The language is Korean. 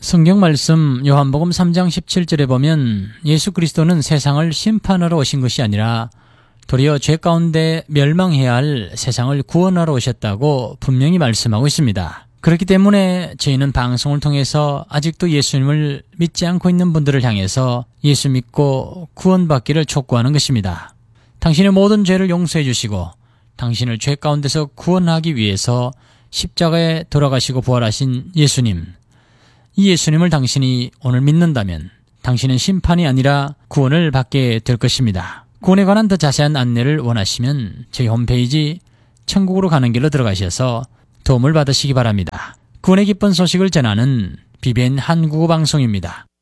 성경 말씀 요한복음 3장 17절에 보면 예수 그리스도는 세상을 심판하러 오신 것이 아니라 도리어 죄 가운데 멸망해야 할 세상을 구원하러 오셨다고 분명히 말씀하고 있습니다. 그렇기 때문에 저희는 방송을 통해서 아직도 예수님을 믿지 않고 있는 분들을 향해서 예수 믿고 구원받기를 촉구하는 것입니다. 당신의 모든 죄를 용서해 주시고 당신을 죄 가운데서 구원하기 위해서 십자가에 돌아가시고 부활하신 예수님, 이 예수님을 당신이 오늘 믿는다면 당신은 심판이 아니라 구원을 받게 될 것입니다. 구원에 관한 더 자세한 안내를 원하시면 저희 홈페이지 천국으로 가는 길로 들어가셔서 도움을 받으시기 바랍니다. 구원의 기쁜 소식을 전하는 BBN 한국어 방송입니다.